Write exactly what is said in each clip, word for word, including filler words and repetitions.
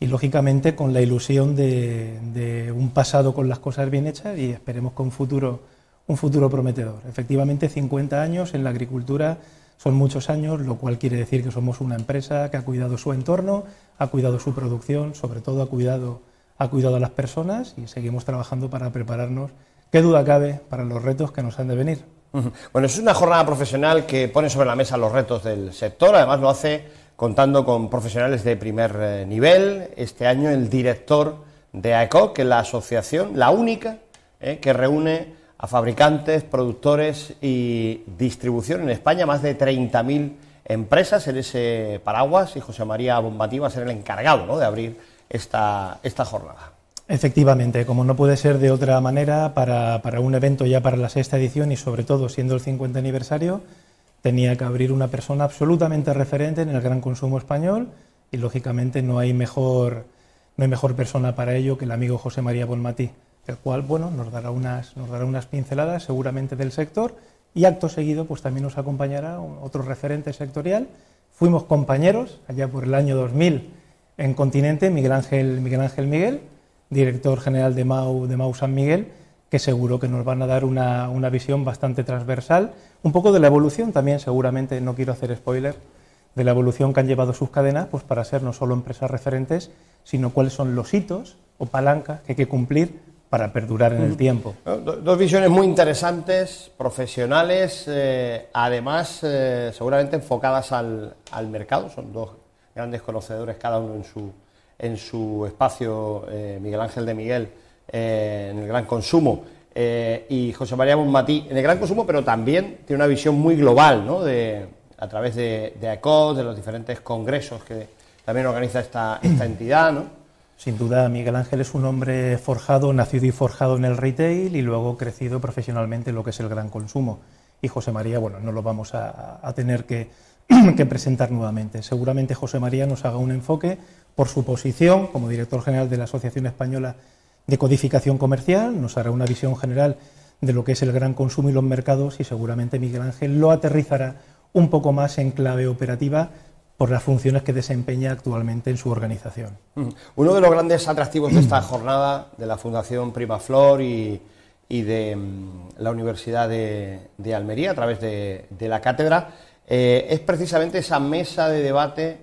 y lógicamente con la ilusión de, de un pasado con las cosas bien hechas y esperemos con un futuro, un futuro prometedor. Efectivamente, cincuenta años en la agricultura son muchos años, lo cual quiere decir que somos una empresa que ha cuidado su entorno, ha cuidado su producción, sobre todo ha cuidado, ha cuidado a las personas y seguimos trabajando para prepararnos, qué duda cabe, para los retos que nos han de venir. Bueno, es una jornada profesional que pone sobre la mesa los retos del sector, además lo hace contando con profesionales de primer eh, nivel. Este año el director de AECOC, que es la asociación, la única eh, que reúne a fabricantes, productores y distribución en España, más de treinta mil empresas en ese paraguas, y José María Bonmatí va a ser el encargado, ¿no?, de abrir esta, esta jornada. Efectivamente, como no puede ser de otra manera, para, para un evento ya para la sexta edición y sobre todo siendo el cincuenta aniversario, tenía que abrir una persona absolutamente referente en el gran consumo español y lógicamente no hay mejor, no hay mejor persona para ello que el amigo José María Bonmatí, el cual bueno, nos dará unas, nos dará unas pinceladas seguramente del sector y acto seguido pues también nos acompañará otro referente sectorial. Fuimos compañeros allá por el año dos mil en Continente, Miguel Ángel, Miguel Ángel Miguel, director general de MAU, de MAU San Miguel, que seguro que nos van a dar una, una visión bastante transversal, un poco de la evolución también, seguramente, no quiero hacer spoiler, de la evolución que han llevado sus cadenas, pues para ser no solo empresas referentes, sino cuáles son los hitos o palancas que hay que cumplir para perdurar en el tiempo. Dos visiones muy interesantes, profesionales, eh, además eh, seguramente enfocadas al, al mercado, son dos grandes conocedores cada uno en su, en su espacio, eh, Miguel Ángel de Miguel eh, en el gran consumo eh, y José María Bonmatí en el gran consumo, pero también tiene una visión muy global, ¿no?, de, a través de, de AECOC, de los diferentes congresos que también organiza esta, esta entidad, ¿no? Sin duda, Miguel Ángel es un hombre forjado, nacido y forjado en el retail y luego crecido profesionalmente en lo que es el gran consumo. Y José María, bueno, no lo vamos a, a tener que, que presentar nuevamente. Seguramente José María nos haga un enfoque por su posición como director general de la Asociación Española de Codificación Comercial, nos hará una visión general de lo que es el gran consumo y los mercados y seguramente Miguel Ángel lo aterrizará un poco más en clave operativa por las funciones que desempeña actualmente en su organización. Uno de los grandes atractivos de esta jornada de la Fundación Primaflor y, y de um, la Universidad de, de Almería, a través de, de la cátedra, eh, es precisamente esa mesa de debate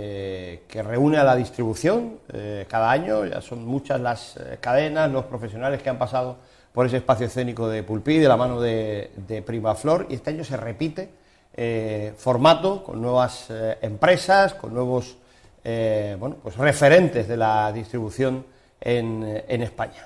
eh, que reúne a la distribución eh, cada año. Ya son muchas las eh, cadenas, los profesionales que han pasado por ese espacio escénico de Pulpí, de la mano de, de Primaflor, y este año se repite Eh, formato, con nuevas eh, empresas, con nuevos eh, bueno, pues referentes de la distribución en, en España.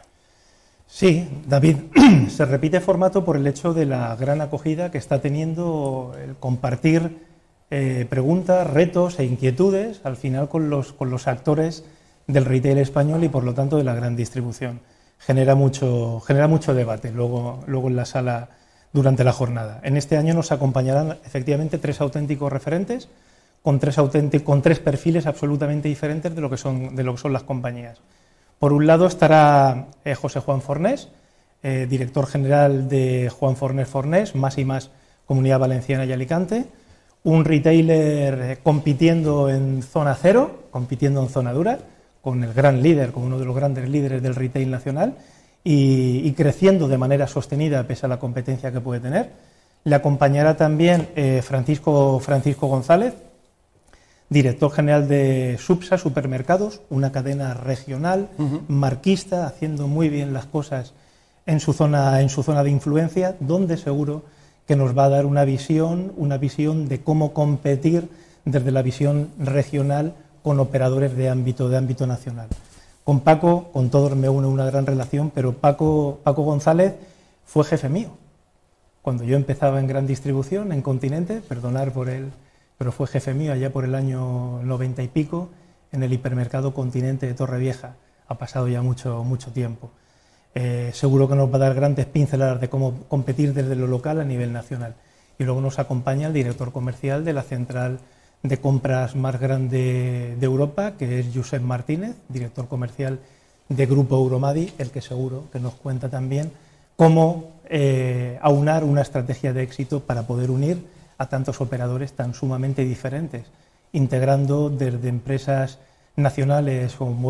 Sí, David, se repite formato por el hecho de la gran acogida que está teniendo el compartir eh, preguntas, retos e inquietudes, al final con los, con los actores del retail español y por lo tanto de la gran distribución. Genera mucho, genera mucho debate luego, luego en la sala durante la jornada. En este año nos acompañarán efectivamente tres auténticos referentes con tres, auténticos, con tres perfiles absolutamente diferentes de lo que son, de lo que son las compañías. Por un lado estará eh, José Juan Fornés, eh, director general de Juan Fornés Fornés, más y más Comunidad Valenciana y Alicante, un retailer eh, compitiendo en zona cero, compitiendo en zona dura, con el gran líder, con uno de los grandes líderes del retail nacional, Y, y creciendo de manera sostenida pese a la competencia que puede tener. Le acompañará también eh, Francisco, Francisco González, director general de Supsa Supermercados, una cadena regional, uh-huh. marquista, haciendo muy bien las cosas en su zona, en su zona de influencia, donde seguro que nos va a dar una visión, una visión de cómo competir desde la visión regional con operadores de ámbito, de ámbito nacional. Con Paco, con todos me une una gran relación, pero Paco, Paco González fue jefe mío. Cuando yo empezaba en gran distribución, en Continente, perdonar por él, pero fue jefe mío allá por el año noventa y pico, en el hipermercado Continente de Torrevieja. Ha pasado ya mucho, mucho tiempo. Eh, seguro que nos va a dar grandes pinceladas de cómo competir desde lo local a nivel nacional. Y luego nos acompaña el director comercial de la central de compras más grande de Europa, que es Josep Martínez, director comercial de Grupo Euromadi, el que seguro que nos cuenta también cómo eh, aunar una estrategia de éxito para poder unir a tantos operadores tan sumamente diferentes, integrando desde empresas nacionales como